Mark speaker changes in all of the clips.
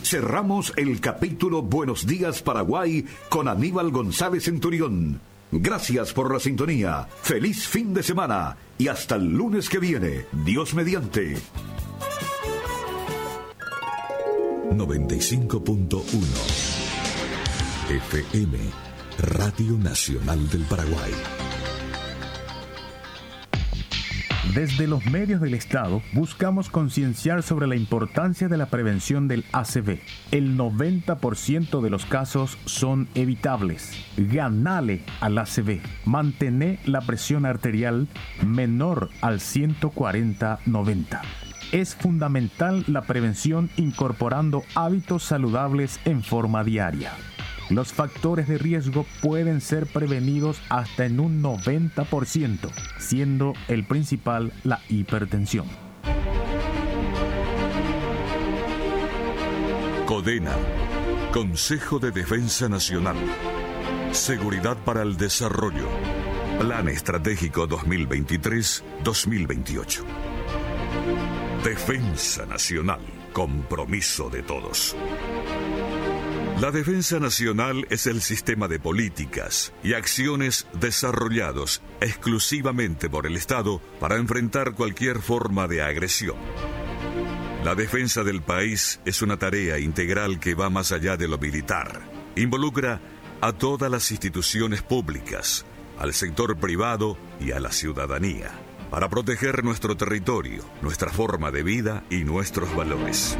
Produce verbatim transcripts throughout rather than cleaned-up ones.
Speaker 1: Cerramos el capítulo Buenos Días Paraguay con Aníbal González Centurión. Gracias por la sintonía. Feliz fin de semana y hasta el lunes que viene. Dios mediante.
Speaker 2: noventa y cinco punto uno F M, Radio Nacional del Paraguay.
Speaker 3: Desde los medios del Estado buscamos concienciar sobre la importancia de la prevención del A C V. El noventa por ciento de los casos son evitables. Ganale al A C V. Mantener la presión arterial menor al ciento cuarenta noventa. Es fundamental la prevención incorporando hábitos saludables en forma diaria. Los factores de riesgo pueden ser prevenidos hasta en un noventa por ciento, siendo el principal la hipertensión.
Speaker 2: CODENA, Consejo de Defensa Nacional. Seguridad para el Desarrollo. Plan Estratégico dos mil veintitrés a dos mil veintiocho. Defensa Nacional, compromiso de todos. La defensa nacional es el sistema de políticas y acciones desarrollados exclusivamente por el Estado para enfrentar cualquier forma de agresión. La defensa del país es una tarea integral que va más allá de lo militar. Involucra a todas las instituciones públicas, al sector privado y a la ciudadanía, para proteger nuestro territorio, nuestra forma de vida y nuestros valores.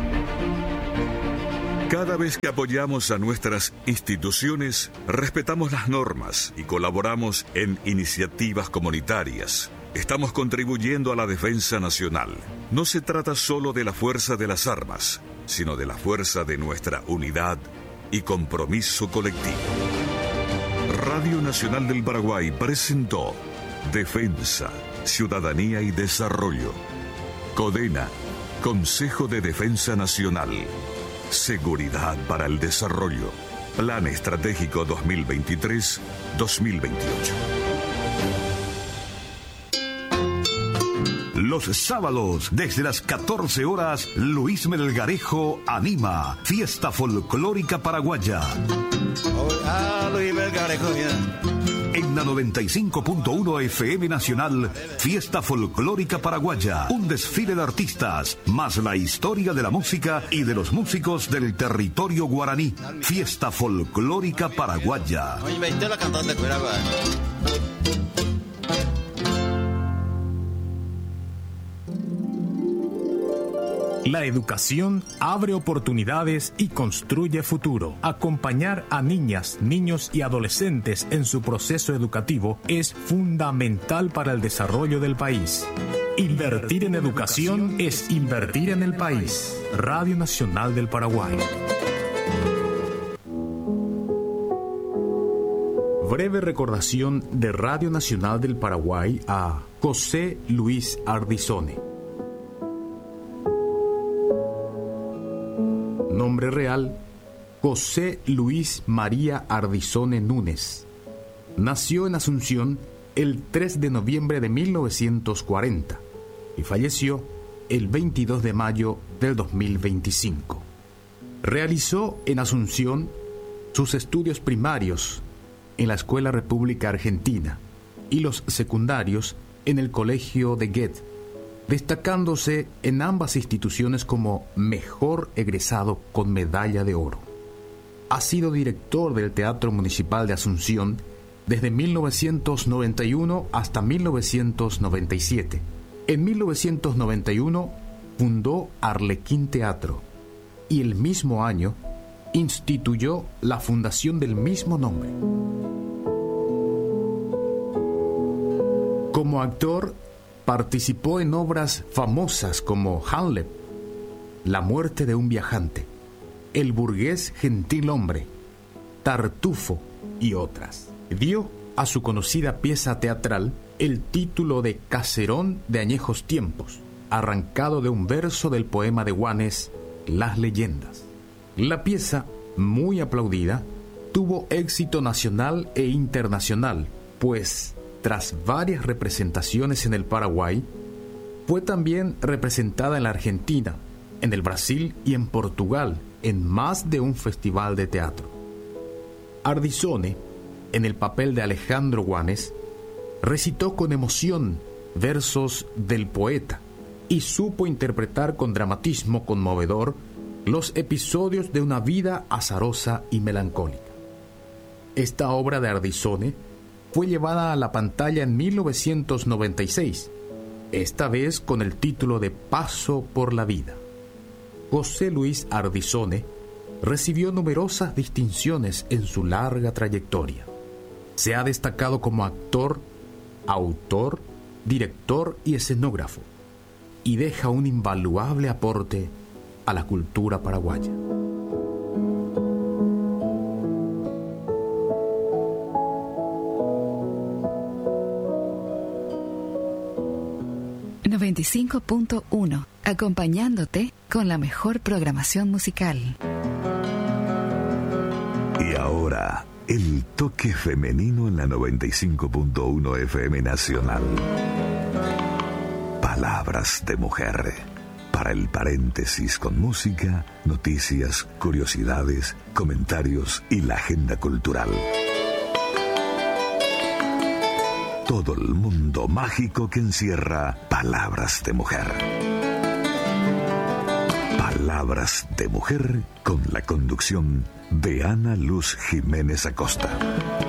Speaker 2: Cada vez que apoyamos a nuestras instituciones, respetamos las normas y colaboramos en iniciativas comunitarias. Estamos contribuyendo a la defensa nacional. No se trata solo de la fuerza de las armas, sino de la fuerza de nuestra unidad y compromiso colectivo. Radio Nacional del Paraguay presentó Defensa, Ciudadanía y Desarrollo. CODENA, Consejo de Defensa Nacional. Seguridad para el Desarrollo. Plan Estratégico dos mil veintitrés a dos mil veintiocho.
Speaker 1: Los sábados, desde las catorce horas, Luis Melgarejo anima Fiesta Folclórica Paraguaya. En la noventa y cinco punto uno F M Nacional, Fiesta Folclórica Paraguaya. Un desfile de artistas, más la historia de la música y de los músicos del territorio guaraní. Fiesta Folclórica Paraguaya.
Speaker 3: La educación abre oportunidades y construye futuro. Acompañar a niñas, niños y adolescentes en su proceso educativo es fundamental para el desarrollo del país. Invertir en educación es invertir en el país. Radio Nacional del Paraguay. Breve recordación de Radio Nacional del Paraguay a José Luis Ardizone. Nombre real, José Luis María Ardizone Núñez. Nació en Asunción el tres de noviembre de mil novecientos cuarenta y falleció el veintidós de mayo del dos mil veinticinco. Realizó en Asunción sus estudios primarios en la Escuela República Argentina y los secundarios en el Colegio de Goethe, destacándose en ambas instituciones como mejor egresado con medalla de oro. Ha sido director del Teatro Municipal de Asunción desde mil novecientos noventa y uno hasta mil novecientos noventa y siete. En mil novecientos noventa y uno fundó Arlequín Teatro y el mismo año instituyó la fundación del mismo nombre. Como actor, participó en obras famosas como Hamlet, La muerte de un viajante, El burgués gentilhombre, Tartufo y otras. Dio a su conocida pieza teatral el título de Caserón de añejos tiempos, arrancado de un verso del poema de Guanes, Las leyendas. La pieza, muy aplaudida, tuvo éxito nacional e internacional, pues tras varias representaciones en el Paraguay, fue también representada en la Argentina, en el Brasil y en Portugal en más de un festival de teatro. Ardizone, en el papel de Alejandro Guanes, recitó con emoción versos del poeta y supo interpretar con dramatismo conmovedor los episodios de una vida azarosa y melancólica. Esta obra de Ardizone fue llevada a la pantalla en mil novecientos noventa y seis, esta vez con el título de Paso por la vida. José Luis Ardizone recibió numerosas distinciones en su larga trayectoria. Se ha destacado como actor, autor, director y escenógrafo, y deja un invaluable aporte a la cultura paraguaya.
Speaker 4: noventa y cinco punto uno, acompañándote con la mejor programación musical.
Speaker 1: Y ahora, el toque femenino en la noventa y cinco punto uno F M Nacional. Palabras de mujer. Para el paréntesis con música, noticias, curiosidades, comentarios y la agenda cultural. Todo el mundo mágico que encierra Palabras de mujer. Palabras de mujer con la conducción de Ana Luz Jiménez Acosta.